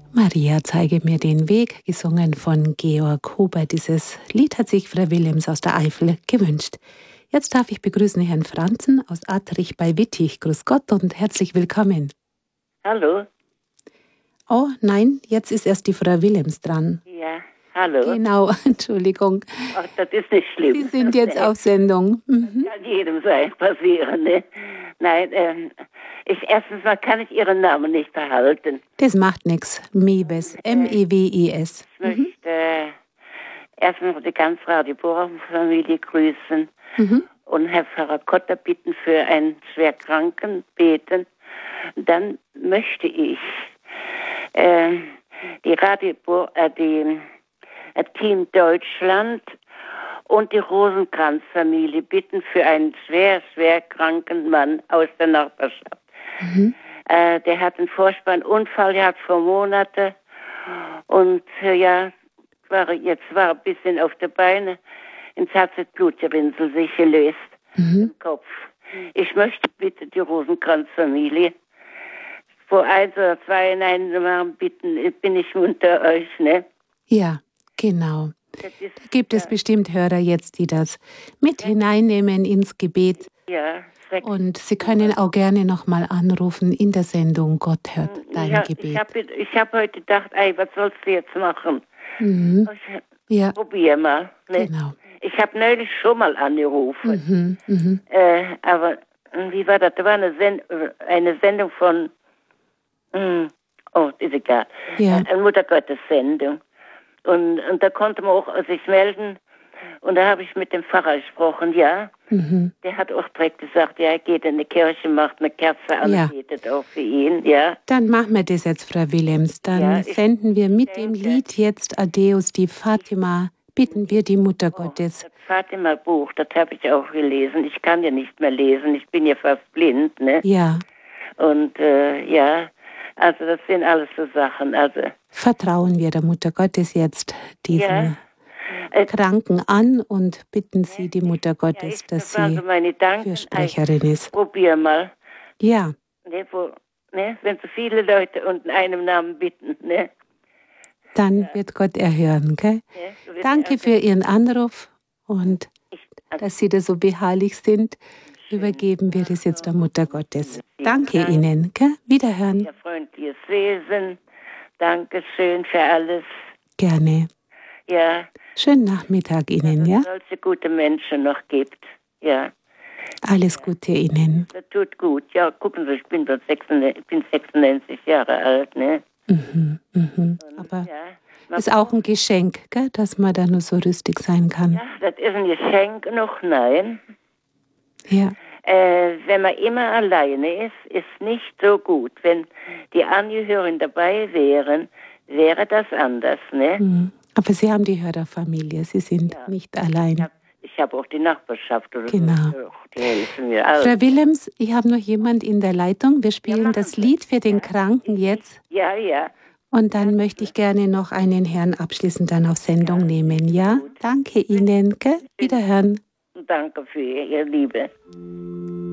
Maria, zeige mir den Weg, gesungen von Georg Huber. Dieses Lied hat sich Frau Willems aus der Eifel gewünscht. Jetzt darf ich begrüßen Herrn Franzen aus Attrich bei Wittich. Grüß Gott und herzlich willkommen. Hallo? Oh nein, jetzt ist erst die Frau Willems dran. Ja, hallo? Genau, Entschuldigung. Ach, das ist nicht schlimm. Sie sind jetzt auf Sendung. Mhm. Kann jedem sein, passieren, ne? Nein, erstens mal kann ich Ihren Namen nicht behalten. Das macht nichts. Mewes, M-E-W-E-S. Ich möchte erstmal die ganze Radio Bochum-Familie grüßen und Herr Pfarrer Kotter bitten für einen Schwerkranken beten. Dann möchte ich die Team Deutschland und die Rosenkranz-Familie bitten für einen schwer kranken Mann aus der Nachbarschaft. Der hat einen furchtbaren Unfall gehabt vor Monaten und jetzt war er ein bisschen auf der Beine. Jetzt hat das Blutgerinnsel sich gelöst im Kopf. Ich möchte bitte die Rosenkranz-Familie vor 1 oder 2 in einem bitten, bin ich unter euch, ne? Ja, genau. Da gibt es bestimmt Hörer jetzt, die das mit hineinnehmen ins Gebet. Ja. Und Sie können auch gerne nochmal anrufen in der Sendung Gott hört dein Gebet. Ich hab heute gedacht, was sollst du jetzt machen? Ja. Probier mal. Ne? Genau. Ich habe neulich schon mal angerufen. Aber wie war das? Da war eine Sendung von ist egal. Ja. Eine Muttergottes-Sendung. Und da konnte man auch sich melden. Und da habe ich mit dem Pfarrer gesprochen, ja. Der hat auch direkt gesagt, ja, er geht in die Kirche, macht eine Kerze an, betet auch für ihn, ja. Dann machen wir das jetzt, Frau Willems. Dann senden wir mit dem Lied jetzt Adeus die Fatima, bitten wir die Mutter Gottes. Das Fatima-Buch, das habe ich auch gelesen. Ich kann ja nicht mehr lesen, ich bin ja fast blind, ne? Ja. Und also das sind alles so Sachen. Also vertrauen wir der Mutter Gottes jetzt diesen Kranken an und bitten Sie die Mutter Gottes, dass sie Fürsprecherin ist. Probier mal. Ja. Wenn so viele Leute unter einem Namen bitten, ne? Dann wird Gott erhören, gell? Ja, danke für Ihren Anruf und dass Sie da so beharrlich sind. Übergeben wir das jetzt der Mutter Gottes. Danke Ihnen, gell? Wiederhören. Ihr freundliches Wesen. Dankeschön für alles. Gerne. Ja. Schönen Nachmittag Ihnen, ja? Dass es solche gute Menschen noch gibt, ja. Alles Gute Ihnen. Das tut gut. Ja, gucken Sie, ich bin 96 Jahre alt, ne? Aber ist auch ein Geschenk, gell, dass man da nur so rüstig sein kann. Ja, das ist ein Geschenk noch, nein. Ja. Wenn man immer alleine ist nicht so gut. Wenn die Angehörigen dabei wären, wäre das anders, ne? Aber Sie haben die Hörerfamilie, Sie sind nicht allein. Ich habe auch die Nachbarschaft. Oder genau. So. Die helfen mir alle. Frau Willems, ich habe noch jemand in der Leitung. Wir spielen das Lied für den Kranken jetzt. Ja, ja. Und dann möchte ich gerne noch einen Herrn abschließend dann auf Sendung nehmen. Ja, gut. Danke Ihnen. Gell? Wiederhören. Danke für Ihre Liebe.